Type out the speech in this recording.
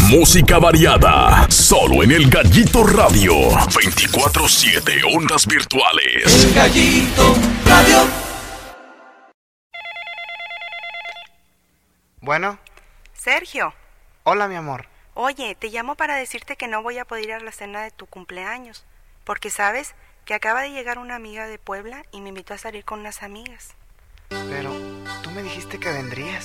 Música variada, solo en El Gallito Radio. 24/7 ondas virtuales. El Gallito Radio. Bueno. Sergio. Hola, mi amor. Oye, te llamo para decirte que no voy a poder ir a la cena de tu cumpleaños, porque sabes que acaba de llegar una amiga de Puebla y me invitó a salir con unas amigas. Pero tú me dijiste que vendrías.